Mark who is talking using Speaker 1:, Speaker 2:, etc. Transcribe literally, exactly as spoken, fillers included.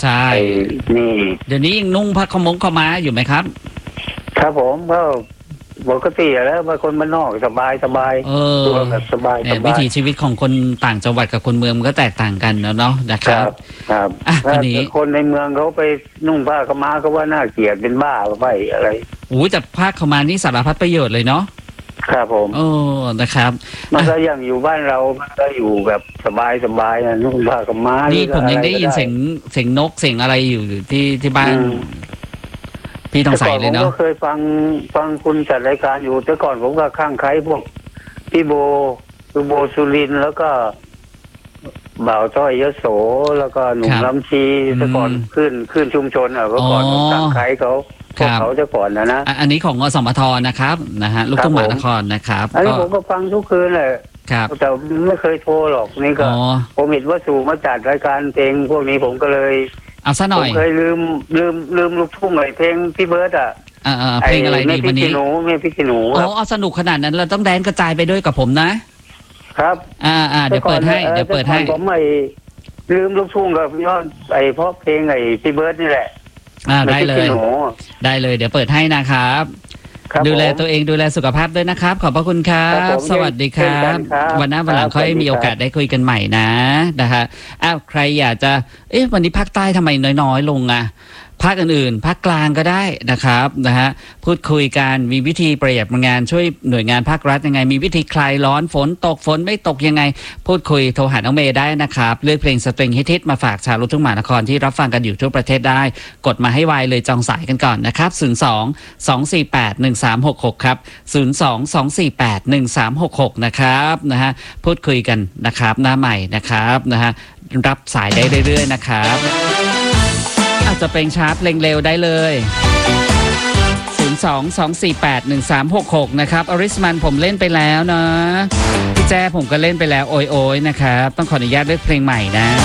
Speaker 1: ช่
Speaker 2: นี่
Speaker 1: เดี๋ยวนี้ยังนุ่งผ้าขมงขม้าอยู่ไหมครับ
Speaker 2: ครับผมก็ปกติแล้วบางคนมันนอกสบายสบายตัวแบบสบายสบาย
Speaker 1: วิถีชีวิตของคนต่างจังหวัดกับคนเมืองมันก็แตกต่างกันเนาะนะครับ
Speaker 2: ครับถ้าคนในเมืองเขาไปนุ่งผ้าขม้าเขาว่าน่าเกลียดเป็นบ้าไปอะไร
Speaker 1: โอ้แต่ผ้าขม้านี่สารพัดประโยชน์เลยเนาะ
Speaker 2: ครับผม
Speaker 1: โอ้นะครับ
Speaker 2: มันก็อย่างอยู่บ้านเรามันก็อยู่แบบสบายสบายนะนุ่งผ้าขม้า
Speaker 1: นี่ผมยังได้ยินเสียงเสียงนกเสียงอะไรอยู่ที่ที่บ้านพี่ต้องใส่เลยเนาะ
Speaker 2: ผมก็เคยฟังฟังคุณจัดรายการอยู่แต่ก่อนผมก็ข้างใครพวกพี่โบคือโบสุรินแล้วก็บ่าวต้อยยโสแล้วก็หนุ่มลำชีแต่ก่อนขึ้นขึ้นชุมชนอ่ะก็ก่อนข้างใครเขาพวกเขาจะก่อนนะนะ
Speaker 1: อันนี้ของอสมทนะครับนะฮะลูกทุ่งมหานครนะครับ
Speaker 2: อันนี้ผมก็ฟังทุกคืนเลยแต่ไม่เคยโทรหรอกนี่ก็ผมเห็นว่าสู่มาจัดรายการเพลงพวกนี้ผมก็เลย
Speaker 1: เอาซะหน่อย
Speaker 2: ผมเคยลืมลืมลืมลูกทุ่งไอ้เพลงพี่เบิร์ดอ่ะ
Speaker 1: เพลงอะไรดีวันนี้
Speaker 2: แม่พี่หนูแม่พี่หนู
Speaker 1: อ๋อเอาสนุกขนาดนั้นเราต้องแดนกระจายไปด้วยกับผมนะครับอ่าอ่าเดี๋ยวเปิดให้เดี๋ยวเปิดให้
Speaker 2: ผมไม่ลืมลูกทุ่งกับยอดไอ้เพราะเพลงไอ้พี่เบิร์ดนี่แหละ
Speaker 1: อ่าได้เลยได้เลยเดี๋ยวเปิดให้นะครับดูแลตัวเองดูแลสุขภาพด้วยนะครับขอบพระคุณครับสวัสดีครับวันหน้าวันหลังค่อยมีโอกาสได้คุยกันใหม่นะนะฮะอ้าวใครอยากจะเอ๊ะวันนี้ภาคใต้ทำไมน้อยๆลงอ่ะภาคอื่นๆภาคกลางก็ได้นะครับนะฮะพูดคุยกันมีวิธีประหยัดพลังงานช่วยหน่วยงานภาครัฐยังไงมีวิธีคลายร้อนฝนตกฝนไม่ตกยังไงพูดคุยโทรหาน้องเมย์ได้นะครับเลือกเพลงสตริงฮิตๆมาฝากชาวลูกทุ่งมหานครที่รับฟังกันอยู่ทั่วประเทศได้กดมาให้ไวเลยจองสายกันก่อนนะครับศูนย์ สอง สอง สี่ แปด หนึ่ง สาม หก หกครับศูนย์ สอง สอง สี่ แปด หนึ่ง สาม หก หกนะครับนะฮะพูดคุยกันนะครับหน้าใหม่นะครับนะฮะรับสายได้เรื่อยๆนะครับอาจจะเป็นชาร์จเพลงเร็วได้เลยศูนย์ สอง สอง สี่ แปด หนึ่ง สาม หก หกนะครับอริสมันผมเล่นไปแล้วนะพี่แจ้ผมก็เล่นไปแล้วโอยโอยนะครับต้องขออนุญาตเลือกเพลงใหม่นะ